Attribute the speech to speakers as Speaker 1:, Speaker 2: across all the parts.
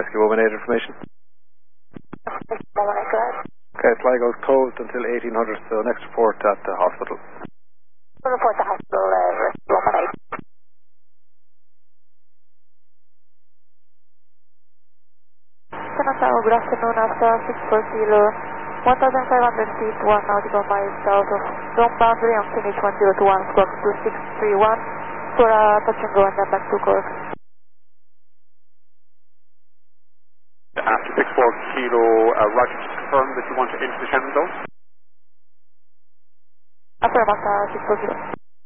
Speaker 1: Rescue 118 information. Okay, Sligo's closed until 1800, so next report at the hospital.
Speaker 2: Report to hospital, Rescue 118. Good afternoon, after 64 kilo, 1,500 feet, 1 nautical miles south of zone boundary on finish 1021, squawk 2631, for touch and go and then back to Cork.
Speaker 3: After 64 kilo, Roger, just confirm that you want to enter the Shannon zone?
Speaker 2: Affirm after 64 kilo.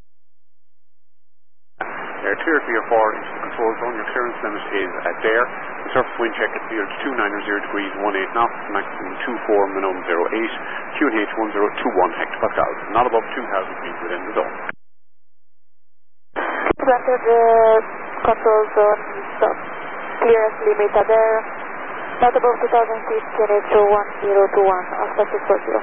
Speaker 3: Clear to your 4 into the control zone. Your clearance limit is there. The surface wind check at field 290 degrees 18 knots, maximum 24, minimum 08, QNH 1021 hectopascals, not above 2,000 feet within the zone.
Speaker 2: Granted, control zone stop. Clearance limit are there. Not above 2,000 feet, QNH 1021 after 64 kilo.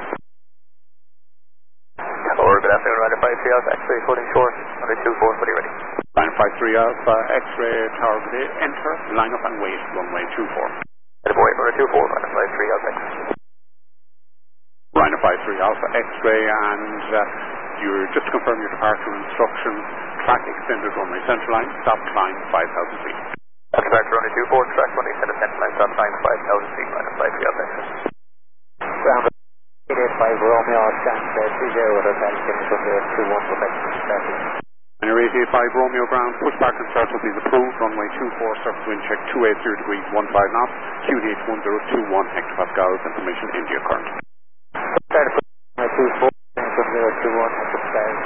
Speaker 4: Or good afternoon, Ryder 53 Alpha, X-ray holding short, 124, fully ready.
Speaker 3: Ryder 53 Alpha, X-ray tower, enter, line up and wait, runway 24.
Speaker 4: Boy, 124, Ryder 53 Alpha, X-ray.
Speaker 3: Ryder 53 Alpha, X-ray, and you're just to confirm your departure instructions, track extended runway center line, stop climb 5,000 feet.
Speaker 4: Departure runway 24, track runway center line, stop climb 5,000 feet, Ryder 53 Alpha, X-ray. 885 Romeo, stand 30 Hotel, finish on the 21 perfect.
Speaker 3: And your 885 Romeo ground, pushback and startup is approved, runway 24, surface wind check 280 degrees 15 knots, QNH 1021 hectopascals, information India current.
Speaker 4: Runway 24, 1021 hectopascals,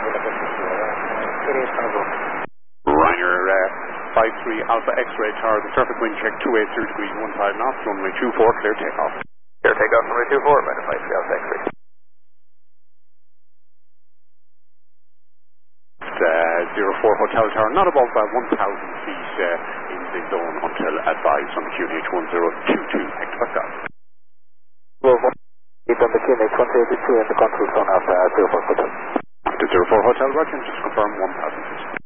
Speaker 3: Ryder 53 Alpha X-ray tower, the surface wind check 280 degrees 15 knots, runway 24, clear takeoff.
Speaker 4: Clear takeoff, runway 24, Ryder 53 Alpha X-ray.
Speaker 3: 04 Hotel Tower, not above 1,000 feet in the zone until advised on the QNH 1022 hectopascals.
Speaker 4: Well, keep on the QNH 122 in the control zone after 04 Hotel.
Speaker 3: After 04 Hotel, Roger, just confirm 1,000 feet.